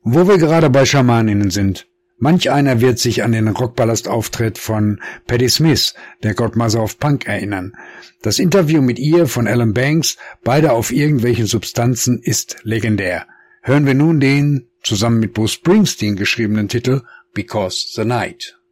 Wo wir gerade bei Schamaninnen sind. Manch einer wird sich an den Rockpalast-Auftritt von Patti Smith, der Godmother of Punk, erinnern. Das Interview mit ihr von Alan Banks, beide auf irgendwelchen Substanzen, ist legendär. Hören wir nun den, zusammen mit Bruce Springsteen geschriebenen Titel Because the Night.